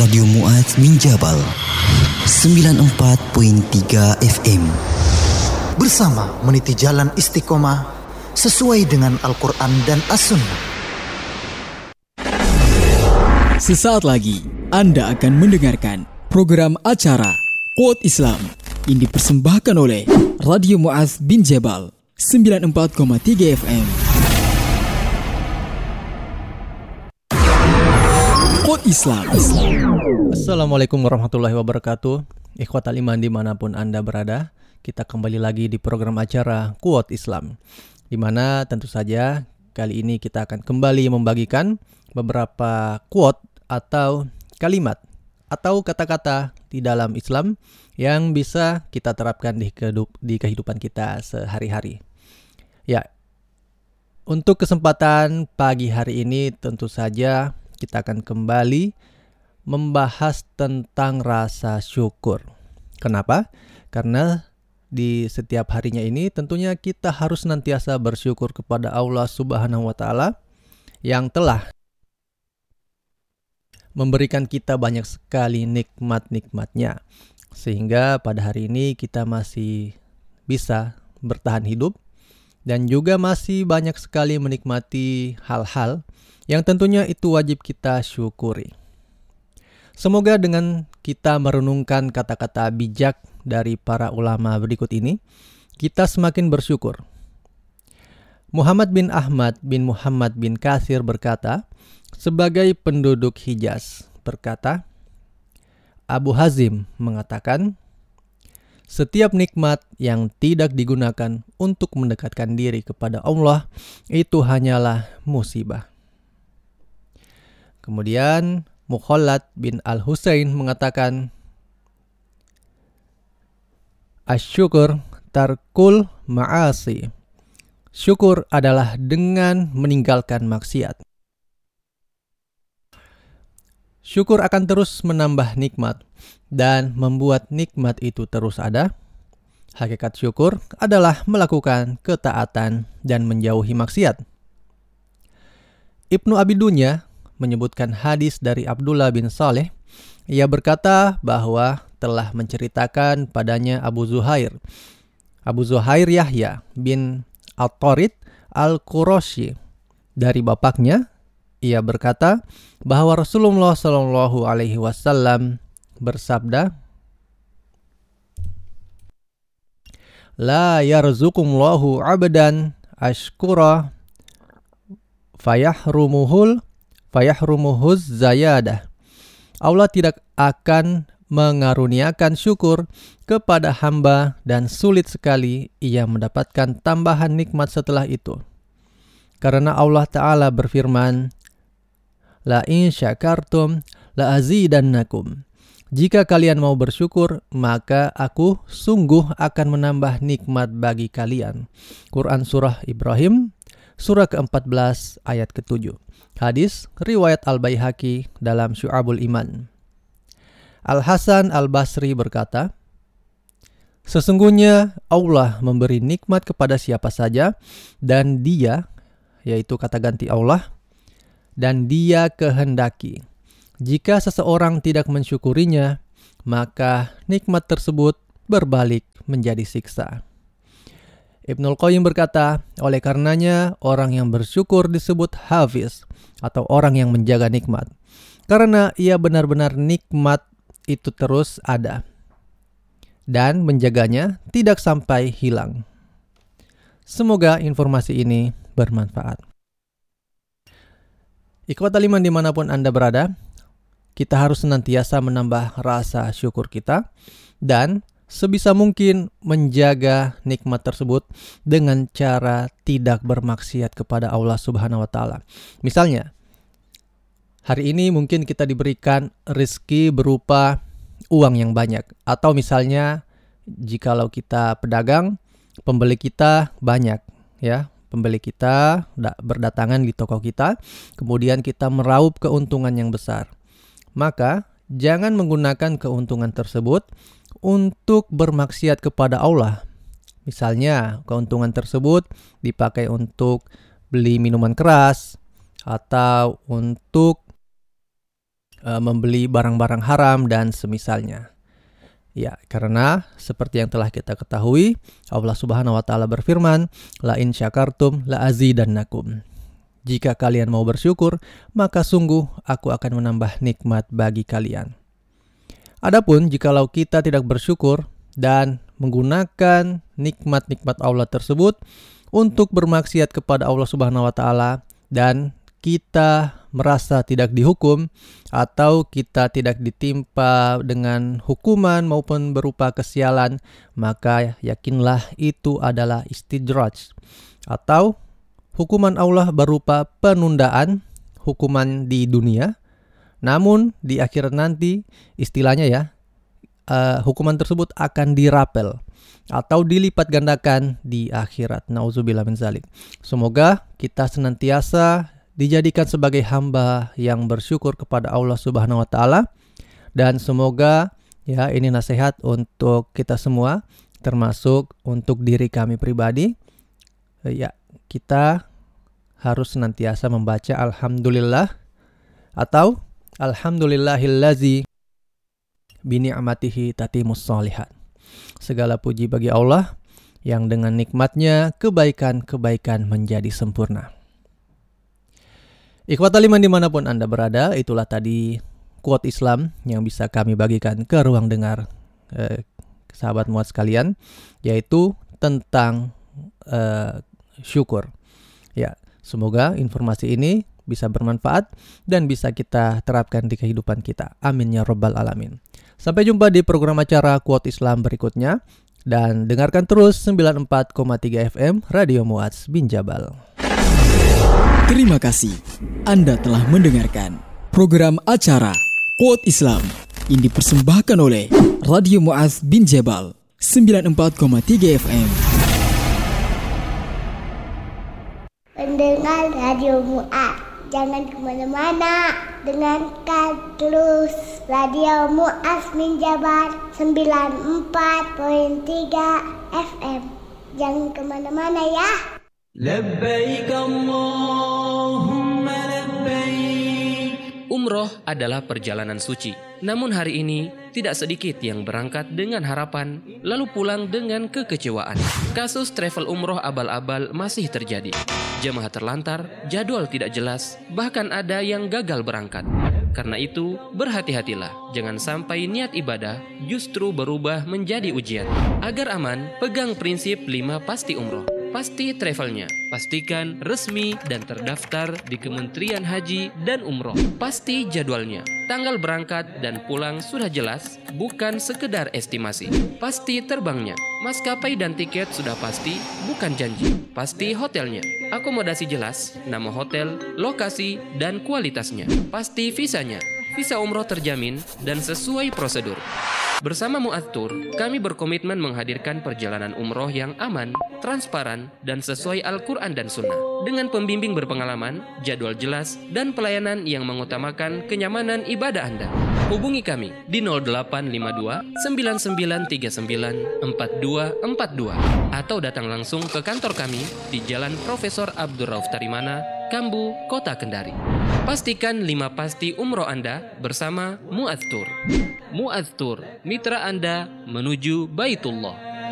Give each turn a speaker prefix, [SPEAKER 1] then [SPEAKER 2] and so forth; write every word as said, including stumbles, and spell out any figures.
[SPEAKER 1] Radio Mu'adz bin Jabal sembilan puluh empat koma tiga F M.
[SPEAKER 2] Bersama meniti jalan istiqomah sesuai dengan Al-Quran dan As-Sunnah.
[SPEAKER 3] Sesaat lagi Anda akan mendengarkan program acara Quote Islam yang dipersembahkan oleh Radio Mu'adz bin Jabal sembilan puluh empat koma tiga F M. Quote Islam.
[SPEAKER 4] Assalamualaikum warahmatullahi wabarakatuh. Ikhwatal iman dimanapun Anda berada, kita kembali lagi di program acara Quote Islam, di mana tentu saja kali ini kita akan kembali membagikan beberapa quote atau kalimat atau kata-kata di dalam Islam yang bisa kita terapkan di, kehidup, di kehidupan kita sehari-hari. Ya, untuk kesempatan pagi hari ini tentu saja kita akan kembali membahas tentang rasa syukur. Kenapa? Karena di setiap harinya ini tentunya kita harus senantiasa bersyukur kepada Allah Subhanahu wa taala yang telah memberikan kita banyak sekali nikmat-nikmatnya, sehingga pada hari ini kita masih bisa bertahan hidup dan juga masih banyak sekali menikmati hal-hal yang tentunya itu wajib kita syukuri. Semoga dengan kita merenungkan kata-kata bijak dari para ulama berikut ini, kita semakin bersyukur. Muhammad bin Ahmad bin Muhammad bin Katsir berkata, sebagai penduduk Hijaz, berkata, Abu Hazim mengatakan, setiap nikmat yang tidak digunakan untuk mendekatkan diri kepada Allah, itu hanyalah musibah. Kemudian Mukhallad bin Al-Husain mengatakan, Asyukur tarkul ma'asi. Syukur adalah dengan meninggalkan maksiat. Syukur akan terus menambah nikmat dan membuat nikmat itu terus ada. Hakikat syukur adalah melakukan ketaatan dan menjauhi maksiat. Ibnu Abi Dunya menyebutkan hadis dari Abdullah bin Saleh. Ia berkata bahwa telah menceritakan padanya Abu Zuhair. Abu Zuhair Yahya bin Al-Tarid Al-Qurashi. Dari bapaknya, ia berkata bahwa Rasulullah Shallallahu Alaihi Wasallam bersabda, La yarzuqumullahu abdan ashkura fayahrumuhul fayahrumuhuz zayadah. Allah tidak akan mengaruniakan syukur kepada hamba dan sulit sekali ia mendapatkan tambahan nikmat setelah itu. Karena Allah Ta'ala berfirman, La in syakartum la azidannakum. Jika kalian mau bersyukur, maka aku sungguh akan menambah nikmat bagi kalian. Quran Surah Ibrahim, surah keempat belas ayat ketujuh. Hadis riwayat Al-Baihaqi dalam Syu'abul Iman. Al-Hasan Al-Basri berkata, sesungguhnya Allah memberi nikmat kepada siapa saja dan dia, yaitu kata ganti Allah, dan dia kehendaki. Jika seseorang tidak mensyukurinya, maka nikmat tersebut berbalik menjadi siksa. Ibnul Qayyim berkata, oleh karenanya orang yang bersyukur disebut hafiz atau orang yang menjaga nikmat. Karena ia benar-benar nikmat itu terus ada dan menjaganya tidak sampai hilang. Semoga informasi ini bermanfaat. Ikhwatal iman dimanapun Anda berada, kita harus senantiasa menambah rasa syukur kita dan sebisa mungkin menjaga nikmat tersebut dengan cara tidak bermaksiat kepada Allah Subhanahu wa taala. Misalnya, hari ini mungkin kita diberikan rezeki berupa uang yang banyak, atau misalnya jikalau kita pedagang, pembeli kita banyak, ya. Pembeli kita berdatangan di toko kita, kemudian kita meraup keuntungan yang besar. Maka jangan menggunakan keuntungan tersebut untuk bermaksiat kepada Allah. Misalnya, keuntungan tersebut dipakai untuk beli minuman keras atau untuk uh, membeli barang-barang haram dan semisalnya. Ya, karena seperti yang telah kita ketahui, Allah Subhanahu wa taala berfirman, "La in syakartum la azidannakum." Jika kalian mau bersyukur, maka sungguh aku akan menambah nikmat bagi kalian. Adapun jikalau kita tidak bersyukur dan menggunakan nikmat-nikmat Allah tersebut untuk bermaksiat kepada Allah Subhanahu wa taala dan kita merasa tidak dihukum atau kita tidak ditimpa dengan hukuman maupun berupa kesialan, maka yakinlah itu adalah istidraj atau hukuman Allah berupa penundaan hukuman di dunia, namun di akhirat nanti istilahnya ya, uh, hukuman tersebut akan dirapel atau dilipat gandakan di akhirat. Nauzubillah min zalik. Semoga kita senantiasa dijadikan sebagai hamba yang bersyukur kepada Allah Subhanahu wa taala, dan semoga ya ini nasihat untuk kita semua, termasuk untuk diri kami pribadi. Ya, kita harus senantiasa membaca alhamdulillah atau alhamdulillahillazi bi ni'matihi tatimus shalihat. Segala puji bagi Allah yang dengan nikmatnya kebaikan-kebaikan menjadi sempurna. Ikhwatal iman dimanapun Anda berada, itulah tadi quote Islam yang bisa kami bagikan ke ruang dengar eh, sahabat muat sekalian, yaitu tentang eh, syukur. Ya, semoga informasi ini bisa bermanfaat dan bisa kita terapkan di kehidupan kita. Amin ya rabbal alamin. Sampai jumpa di program acara Quote Islam berikutnya, dan dengarkan terus sembilan puluh empat koma tiga F M Radio Mu'adz bin Jabal.
[SPEAKER 3] Terima kasih Anda telah mendengarkan program acara Quote Islam yang dipersembahkan oleh Radio Mu'adz bin Jabal sembilan puluh empat koma tiga F M.
[SPEAKER 5] Pendengar Radio Mu'adz, jangan kemana-mana, dengarkan terus Radio Mu'adz bin Jabal sembilan puluh empat koma tiga F M. Jangan kemana-mana ya.
[SPEAKER 6] Labbaik Allahumma labbaik.
[SPEAKER 7] Umroh adalah perjalanan suci. Namun hari ini tidak sedikit yang berangkat dengan harapan lalu pulang dengan kekecewaan. Kasus travel umroh abal-abal masih terjadi. Jemaah terlantar, jadwal tidak jelas, bahkan ada yang gagal berangkat. Karena itu, berhati-hatilah. Jangan sampai niat ibadah justru berubah menjadi ujian. Agar aman, pegang prinsip lima pasti umroh. Pasti travelnya, pastikan resmi dan terdaftar di Kementerian Haji dan Umroh. Pasti jadwalnya, tanggal berangkat dan pulang sudah jelas, bukan sekedar estimasi. Pasti terbangnya, maskapai dan tiket sudah pasti, bukan janji. Pasti hotelnya, akomodasi jelas, nama hotel, lokasi, dan kualitasnya. Pasti visanya, visa umroh terjamin dan sesuai prosedur. Bersama Mu'adz Tour, kami berkomitmen menghadirkan perjalanan umroh yang aman, transparan, dan sesuai Al-Quran dan Sunnah. Dengan pembimbing berpengalaman, jadwal jelas, dan pelayanan yang mengutamakan kenyamanan ibadah Anda. Hubungi kami di nol delapan lima dua sembilan sembilan tiga sembilan empat dua empat dua atau datang langsung ke kantor kami di Jalan Profesor Abdul Rauf Tarimana, Kambu, Kota Kendari. Pastikan lima pasti umroh Anda bersama Mu'adz Tour. Mu'adz Tour, mitra Anda menuju Baitullah.